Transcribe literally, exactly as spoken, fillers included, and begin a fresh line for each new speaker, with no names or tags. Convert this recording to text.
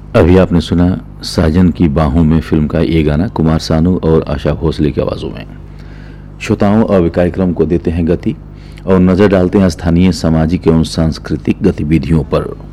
अभी आपने सुना साजन की बाहों में फिल्म का ये गाना कुमार सानू और आशा भोसले की आवाज़ों में। श्रोताओं, अब कार्यक्रम को देते हैं गति और नज़र डालते हैं स्थानीय सामाजिक एवं सांस्कृतिक गतिविधियों पर।